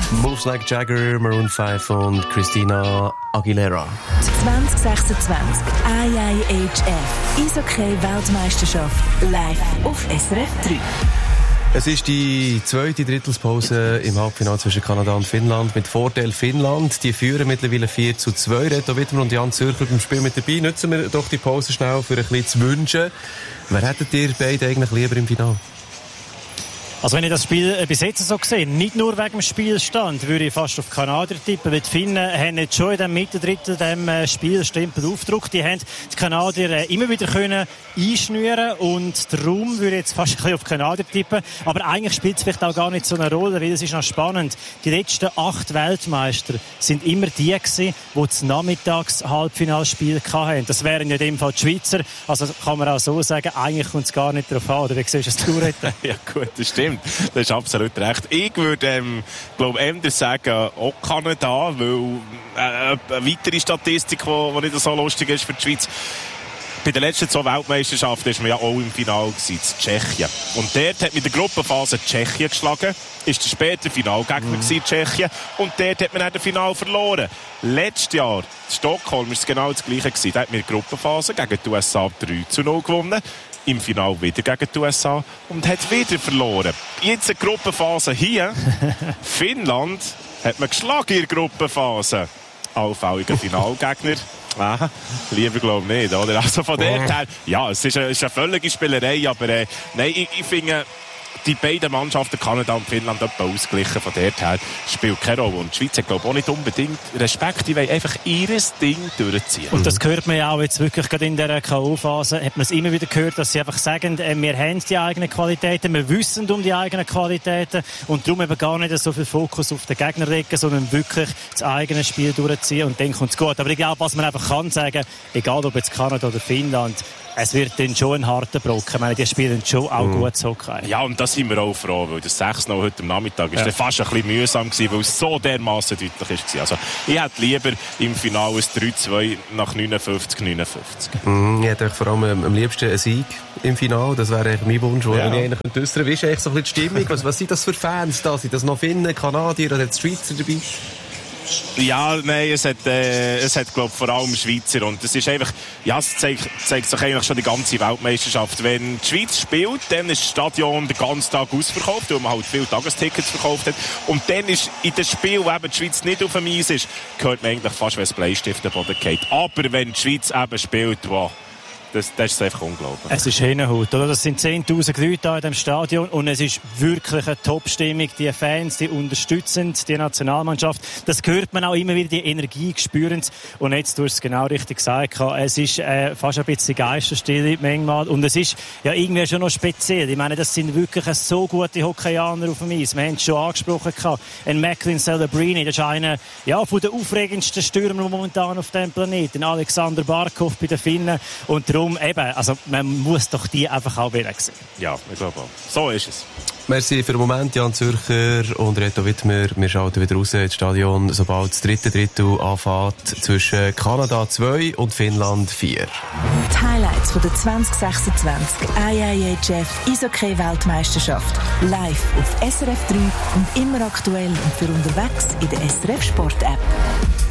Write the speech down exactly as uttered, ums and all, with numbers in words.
Moves Like Jagger, Maroon fünf und Christina Aguilera. zwanzig sechsundzwanzig I I H F Eishockey-Weltmeisterschaft live auf S R F drei. Es ist die zweite Drittelspause im Halbfinale zwischen Kanada und Finnland. Mit Vorteil Finnland. Die führen mittlerweile vier zu zwei. Reto Wittmer und Jan Zürcher beim Spiel mit dabei. Nutzen wir doch die Pause schnell für ein bisschen zu wünschen. Wer hättet ihr beide eigentlich lieber im Finale? Also wenn ich das Spiel bis jetzt so sehe, nicht nur wegen dem Spielstand, würde ich fast auf Kanadier tippen, weil die Finnen haben jetzt schon in dem Mittendrittel dem Spielstempel aufgedruckt. Die haben die Kanadier immer wieder können einschnüren und darum würde ich jetzt fast ein bisschen auf Kanadier tippen. Aber eigentlich spielt es vielleicht auch gar nicht so eine Rolle, weil es ist noch spannend. Die letzten acht Weltmeister sind immer die gewesen, die das Nachmittags-Halbfinalspiel hatten. Das wären ja in dem Fall die Schweizer. Also kann man auch so sagen, eigentlich kommt es gar nicht darauf an. Oder wie siehst du es, du? Ja gut, das stimmt. Das ist absolut recht. Ich würde, ähm, glaube eher sagen, auch Kanada, weil äh, eine weitere Statistik, die nicht so lustig ist für die Schweiz. Bei den letzten zwei Weltmeisterschaften war man ja auch im Finale gewesen, Tschechien. Und dort hat mit der Gruppenphase Tschechien geschlagen, ist der später Finalgegner mhm. gewesen, Tschechien. Und dort hat man dann das Finale verloren. Letztes Jahr, in Stockholm, war es genau das Gleiche gewesen. Da hat man in der Gruppenphase gegen die U S A drei zu null gewonnen. Im Finale wieder gegen die U S A und hat wieder verloren. Jetzt eine Gruppenphase hier. Finnland hat man geschlagen in der Gruppenphase. Allfälliger Finalgegner. Ah, lieber glaube ich nicht, oder? Also von der her, ja, es ist eine, ist eine völlige Spielerei, aber äh, nein, ich, ich finde, die beiden Mannschaften, Kanada und Finnland, etwa ausgeglichen. Von der her spielt keine Rolle. Und die Schweiz hat, glaube ich, auch nicht unbedingt Respekt. Die wollen einfach ihr Ding durchziehen. Und das hört man ja auch jetzt wirklich gerade in dieser K O-Phase. Hat man es immer wieder gehört, dass sie einfach sagen, äh, wir haben die eigenen Qualitäten, wir wissen um die eigenen Qualitäten und darum eben gar nicht so viel Fokus auf den Gegner legen, sondern wirklich das eigene Spiel durchziehen und dann kommt es gut. Aber ich glaube, was man einfach kann sagen, egal ob jetzt Kanada oder Finnland, es wird dann schon ein harter Brocken. Ich meine, die spielen schon auch mm. gut Hockey. Ja, und da sind wir auch froh, weil das sechs noch heute am Nachmittag ist ja. fast ein bisschen mühsam gewesen, weil es so dermassen deutlich war. Also, ich hätte lieber im Finale ein drei zwei nach neunundfünfzig neunundfünfzig. Mm, ich hätte vor allem am liebsten einen Sieg im Finale. Das wäre eigentlich mein Wunsch, ja. wenn ich eigentlich äußern. Wie ist eigentlich so ein bisschen die Stimmung? Was, was sind das für Fans da? Sind das noch Finnen, Kanadier oder die Schweizer dabei? Ja, nein, es hat, äh, es hat, glaube ich, vor allem Schweizer. Und es ist einfach, ja, es zeigt, zeigt sich eigentlich schon die ganze Weltmeisterschaft. Wenn die Schweiz spielt, dann ist das Stadion den ganzen Tag ausverkauft, weil man halt viele Tagestickets verkauft hat. Und dann ist in dem Spiel, wo eben die Schweiz nicht auf dem Eis ist, hört man eigentlich fast, wenn das Bleistift den Boden geht. Aber wenn die Schweiz eben spielt, wow, Das, das ist einfach unglaublich. Es ist Hinenhaut, oder? Das sind zehntausend Leute hier in diesem Stadion und es ist wirklich eine Top-Stimmung. Die Fans, die unterstützen die Nationalmannschaft. Das hört man auch immer wieder, die Energie spüren. Und jetzt, du hast es genau richtig gesagt, es ist äh, fast ein bisschen Geisterstille manchmal. Und es ist ja irgendwie schon noch speziell. Ich meine, das sind wirklich so gute Hockeyaner auf dem Eis. Wir haben es schon angesprochen. Ein Macklin Celebrini, das ist einer ja, von den aufregendsten Stürmer momentan auf diesem Planeten. Alexander Barkov bei den Finnen. Und darum eben, also man muss doch die einfach auch wieder sehen. Ja, ich glaube auch. So ist es. Merci für den Moment, Jan Zürcher und Reto Wittmer. Wir schalten wieder raus ins Stadion, sobald das dritte Drittel anfängt zwischen Kanada zwei und Finnland vier. Die Highlights von der zwanzig sechsundzwanzig I I H F Eishockey-Weltmeisterschaft live auf S R F drei und immer aktuell und für unterwegs in der S R F Sport-App.